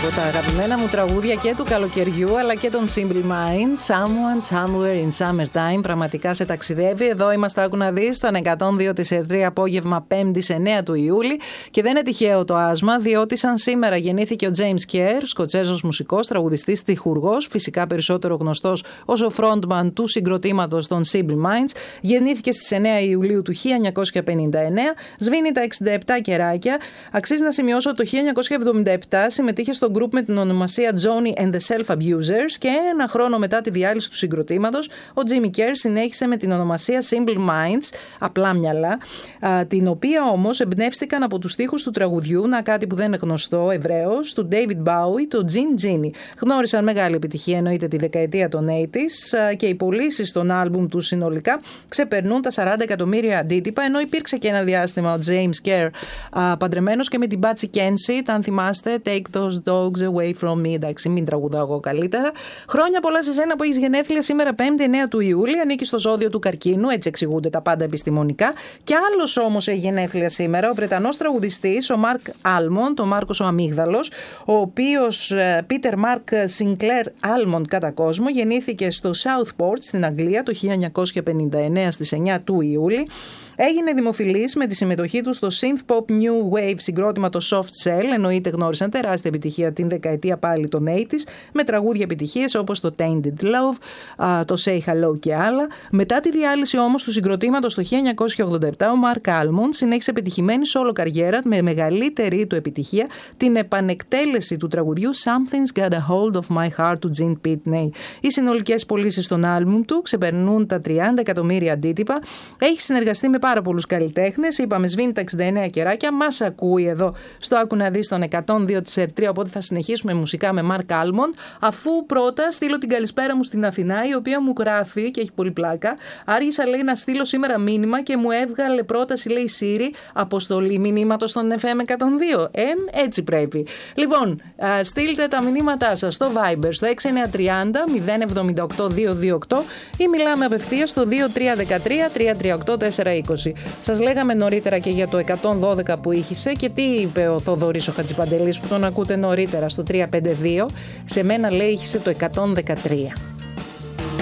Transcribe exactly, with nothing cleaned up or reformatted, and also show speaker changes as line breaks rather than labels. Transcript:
από τα αγαπημένα μου τραγούδια και του καλοκαιριού αλλά και των Simple Minds. Someone Somewhere in Summertime. Πραγματικά σε ταξιδεύει. Εδώ είμαστε, άκου να δεις, στον εκατόν δύο της Ερτρία απόγευμα Πέμπτης εννέα του Ιούλη. Και δεν είναι τυχαίο το άσμα, διότι σαν σήμερα γεννήθηκε ο James Kerr, Σκοτσέζος μουσικός, τραγουδιστής, στιχουργός, φυσικά περισσότερο γνωστός ως ο frontman του συγκροτήματος των Simple Minds. Γεννήθηκε στις εννέα Ιουλίου του χίλια εννιακόσια πενήντα εννέα. Σβήνει τα εξήντα επτά κεράκια. Αξίζει να σημειώσω ότι το χίλια εννιακόσια εβδομήντα επτά συμμετείχε στο group με την ονομασία Johnny and the Self-Abusers και ένα χρόνο μετά τη διάλυση του συγκροτήματος, ο Jimmy Kerr συνέχισε με την ονομασία Simple Minds, απλά μυαλά, την οποία όμως εμπνεύστηκαν από τους στίχους του τραγουδιού, να κάτι που δεν είναι γνωστό ευρέως, του David Bowie, το Gin Genie. Γνώρισαν μεγάλη επιτυχία εννοείται τη δεκαετία των ογδόντα και οι πωλήσεις των άλμπουμ του συνολικά ξεπερνούν τα σαράντα εκατομμύρια αντίτυπα, ενώ υπήρξε και ένα διάστημα ο James Kerr παντρεμένος και με την Patsy Kensit, αν θυμάστε, Take those dogs away from me. Εντάξει, μην τραγουδάω εγώ καλύτερα. Χρόνια πολλά σε σένα που έχεις γενέθλια σήμερα Πέμπτη εννέα του Ιούλη. Ανήκει στο ζώδιο του καρκίνου, έτσι εξηγούνται τα πάντα επιστημονικά. Και άλλος όμως έχει γενέθλια σήμερα, ο Βρετανός τραγουδιστής, ο Mark Almond, ο Μάρκος ο Αμύγδαλος, ο οποίος Peter Mark Sinclair Almond κατά κόσμο, γεννήθηκε στο Southport στην Αγγλία το χίλια εννιακόσια πενήντα εννέα στις εννέα του Ιούλη. Έγινε δημοφιλής με τη συμμετοχή του στο synth pop new wave συγκρότημα το Soft Cell, εννοείται γνώρισαν τεράστια επιτυχία την δεκαετία πάλι των ογδόντα με τραγούδια επιτυχίες όπως το Tainted Love, το Say Hello και άλλα. Μετά τη διάλυση όμως του συγκροτήματος το χίλια εννιακόσια ογδόντα επτά, ο Mark Almond συνέχισε επιτυχημένη solo καριέρα με μεγαλύτερη του επιτυχία την επανεκτέλεση του τραγουδιού Something's Got a Hold of My Heart του Gene Pitney. Οι συνολικές πωλήσεις των άλμπουμ του ξεπερνούν τα τριάντα εκατομμύρια αντίτυπα. Έχει συνεργαστεί με πάρα πολλούς καλλιτέχνες. Είπαμε, σβήνει τα εξήντα εννέα κεράκια. Μας ακούει εδώ στο Άκου να δεις, στον εκατόν δύο της Ερτρία. Οπότε θα συνεχίσουμε μουσικά με Mark Almond. Αφού πρώτα στείλω την καλησπέρα μου στην Αθηνά, η οποία μου γράφει και έχει πολύ πλάκα. Άργησα, λέει, να στείλω σήμερα μήνυμα και μου έβγαλε πρόταση, λέει, Siri, αποστολή μηνύματος στον εφ εμ εκατόν δύο. Ε, έτσι πρέπει. Λοιπόν, α, στείλτε τα μηνύματά σας στο Viber στο έξι εννιά τρία μηδέν μηδέν εβδομήντα οκτώ δύο δύο οκτώ ή μιλάμε απευθείας στο δύο τρία ένα τρία τρία τρία οκτώ τέσσερα είκοσι. Σας λέγαμε νωρίτερα και για το εκατόν δώδεκα που ήχησε και τι είπε ο Θοδωρής ο Χατζηπαντελής που τον ακούτε νωρίτερα στο τρία πέντε δύο. Σε μένα, λέει, ήχησε το εκατόν δεκατρία.